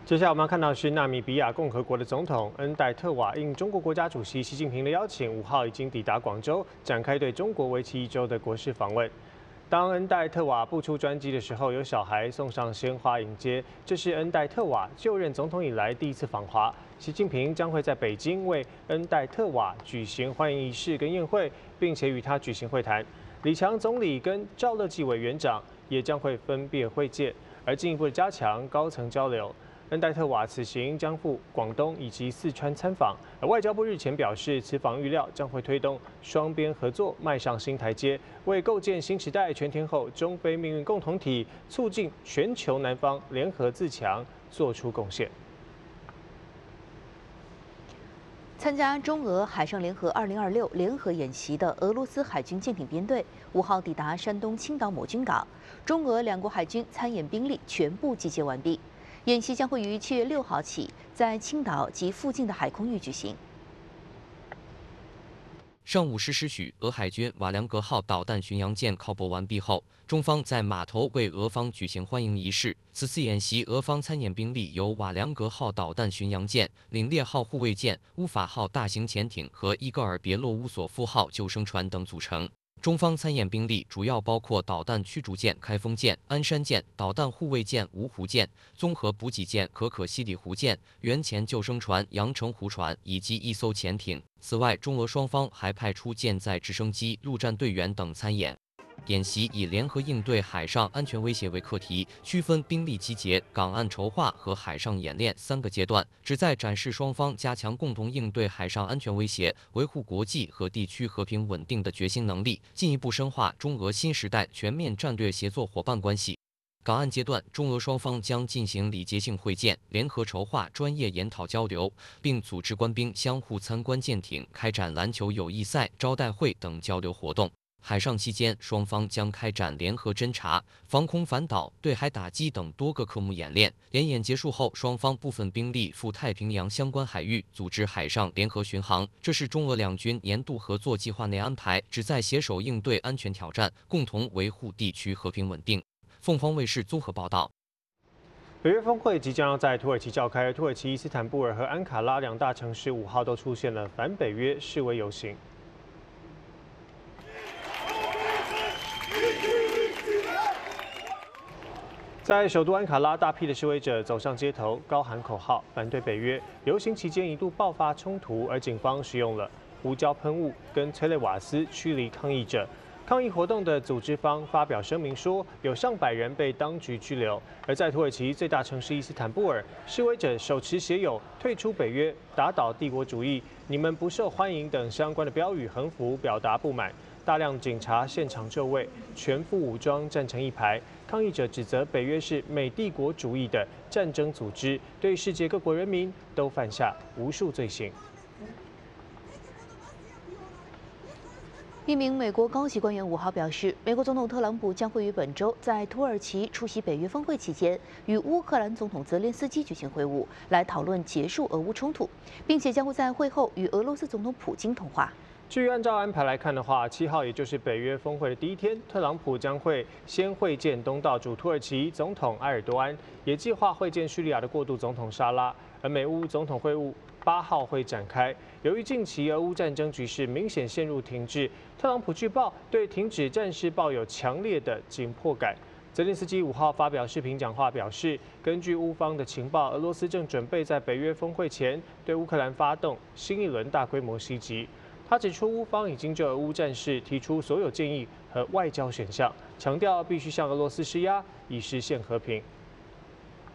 接下来我们要看到是纳米比亚共和国的总统恩戴特瓦应中国国家主席习近平的邀请，5号已经抵达广州，展开对中国为期1周的国事访问。当恩戴特瓦步出专机的时候，有小孩送上鲜花迎接，这是恩戴特瓦就任总统以来第一次访华。习近平将会在北京为恩戴特瓦举行欢迎仪式跟宴会，并且与他举行会谈。李强总理跟赵乐际委员长也将会分别会见，而进一步的加强高层交流。恩戴特瓦此行将赴广东以及四川参访，而外交部日前表示，此访预料将会推动双边合作迈上新台阶，为构建新时代全天候中非命运共同体、促进全球南方联合自强做出贡献。 参加中俄海上联合2026联合演习的俄罗斯海军舰艇编队5号抵达山东青岛某军港，中俄两国海军参演兵力全部集结完毕。演习将会于7月6号起在青岛及附近的海空域举行。 上午10时许，俄海军瓦良格号导弹巡洋舰靠泊完毕后，中方在码头为俄方举行欢迎仪式。此次演习，俄方参演兵力由瓦良格号导弹巡洋舰、领烈号护卫舰、乌法号大型潜艇和伊戈尔别洛乌索夫号救生船等组成。中方参演兵力主要包括导弹驱逐舰开封舰、鞍山舰、导弹护卫舰芜湖舰、综合补给舰可可西里湖舰、原潜救生船阳澄湖船以及1艘潜艇。此外，中俄双方还派出舰载直升机、陆战队员等参演。演习以联合应对海上安全威胁为课题，区分兵力集结、港岸筹划和海上演练3个阶段，旨在展示双方加强共同应对海上安全威胁、维护国际和地区和平稳定的决心能力，进一步深化中俄新时代全面战略协作伙伴关系。港岸阶段，中俄双方将进行礼节性会见，联合筹划专业研讨交流，并组织官兵相互参观舰艇，开展篮球友谊赛、招待会等交流活动。海上期间，双方将开展联合侦察、防空反导、对海打击等多个科目演练。联演结束后，双方部分兵力赴太平洋相关海域组织海上联合巡航。这是中俄两军年度合作计划内安排，旨在携手应对安全挑战，共同维护地区和平稳定。凤凰卫视综合报道。 北约峰会即将要在土耳其召开，土耳其伊斯坦布尔和安卡拉2大城市5号都出现了反北约示威游行。在首都安卡拉，大批的示威者走上街头，高喊口号，反对北约。游行期间一度爆发冲突，而警方使用了胡椒喷雾跟催泪瓦斯驱离抗议者。抗议活动的组织方发表声明说，有上百人被当局拘留。而在土耳其最大城市伊斯坦布尔，示威者手持写有“退出北约、打倒帝国主义、你们不受欢迎”等相关的标语横幅，表达不满。大量警察现场就位，全副武装站成一排。抗议者指责北约是美帝国主义的战争组织，对世界各国人民都犯下无数罪行。 一名美国高级官员5号表示，美国总统特朗普将会于本周在土耳其出席北约峰会期间，与乌克兰总统泽连斯基举行会晤，来讨论结束俄乌冲突，并且将会在会后与俄罗斯总统普京通话。 至于按照安排来看的话，7号也就是北约峰会的第一天，特朗普将会先会见东道主土耳其总统埃尔多安，也计划会见叙利亚的过渡总统沙拉，而美乌总统会晤8号会展开。由于近期俄乌战争局势明显陷入停滞，特朗普据报对停止战事抱有强烈的紧迫感。泽连斯基5号发表视频讲话，表示根据乌方的情报，俄罗斯正准备在北约峰会前对乌克兰发动新一轮大规模袭击。他指出，乌方已经就俄乌战事提出所有建议和外交选项，强调必须向俄罗斯施压，以实现和平。